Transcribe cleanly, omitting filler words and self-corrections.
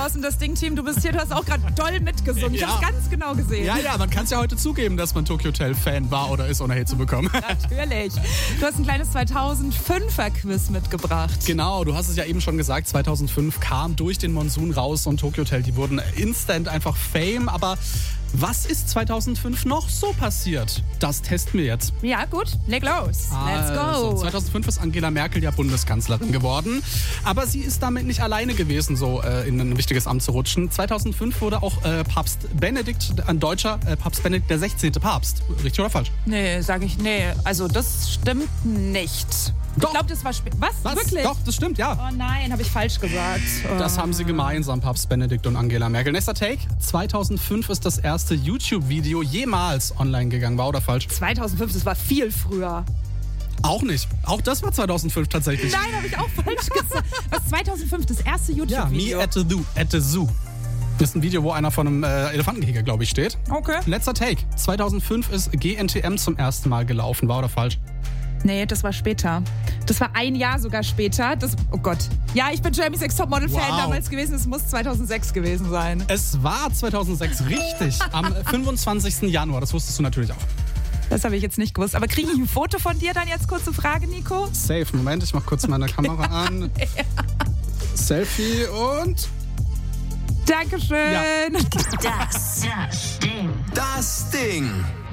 draußen, das Ding-Team, du bist hier, du hast auch gerade doll mitgesungen. Ich hab's ganz genau gesehen. Ja, man kann es ja heute zugeben, dass man Tokyo Hotel Fan war oder ist, ohne Hate zu bekommen. Natürlich. Du hast ein kleines 2005er-Quiz mitgebracht. Genau, du hast es ja eben schon gesagt, 2005 kam durch den Monsun raus und Tokyo Hotel, die wurden instant einfach Fame. Aber was ist 2005 noch so passiert? Das testen wir jetzt. Ja, gut, leg los. Let's go. 2005 ist Angela Merkel ja Bundeskanzlerin geworden. Aber sie ist damit nicht alleine gewesen, so in ein wichtiges Amt zu rutschen. 2005 wurde auch Papst Benedikt, ein deutscher Papst Benedikt der 16. Papst. Richtig oder falsch? Nee, also das stimmt nicht. Doch. Ich glaube, das war später. Was? Wirklich? Doch, das stimmt, ja. Oh nein, habe ich falsch gesagt. Das haben sie gemeinsam, Papst Benedikt und Angela Merkel. Nächster Take. 2005 ist das erste YouTube-Video jemals online gegangen. War oder falsch? 2005, das war viel früher. Auch nicht. Auch das war 2005 tatsächlich. Nein, habe ich auch falsch gesagt. Was, 2005, das erste YouTube-Video? Me at the Zoo. Das ist ein Video, wo einer von einem Elefantengehege, glaube ich, steht. Okay. Letzter Take. 2005 ist GNTM zum ersten Mal gelaufen. War oder falsch? Nee, das war später. Das war ein Jahr sogar später. Oh Gott. Ja, ich bin Jeremy's Next Topmodel-Fan damals gewesen. Es muss 2006 gewesen sein. Es war 2006, richtig. Am 25. Januar. Das wusstest du natürlich auch. Das habe ich jetzt nicht gewusst. Aber kriege ich ein Foto von dir dann jetzt? Kurze Frage, Nico? Safe. Moment, ich mache kurz meine Kamera an. Selfie und... Dankeschön. Ja. Das Ding.